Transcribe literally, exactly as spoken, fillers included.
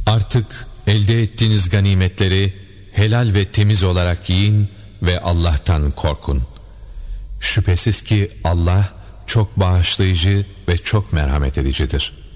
Artık elde ettiğiniz ganimetleri helal ve temiz olarak yiyin ve Allah'tan korkun. Şüphesiz ki Allah çok bağışlayıcı ve çok merhamet edicidir.